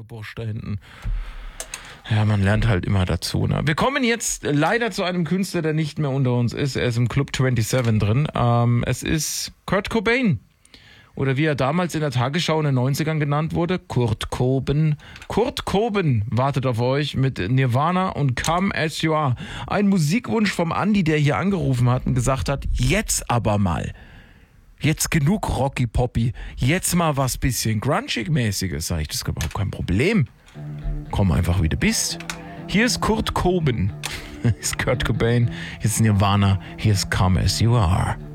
Bursche da hinten. Ja, man lernt halt immer dazu. Ne? Wir kommen jetzt leider zu einem Künstler, der nicht mehr unter uns ist. Er ist im Club 27 drin. Es ist Kurt Cobain. Oder wie er damals in der Tagesschau in den 90ern genannt wurde, Kurt Cobain. Kurt Cobain wartet auf euch mit Nirvana und Come As You Are. Ein Musikwunsch vom Andi, der hier angerufen hat und gesagt hat, jetzt aber mal. Jetzt genug Rocky Poppy. Jetzt mal was bisschen grungig-mäßiges. Sag ich, das ist überhaupt kein Problem. Komm einfach, wie du bist. Hier ist Kurt Cobain. Hier ist Kurt Cobain. Hier ist Nirvana. Hier ist Come As You Are.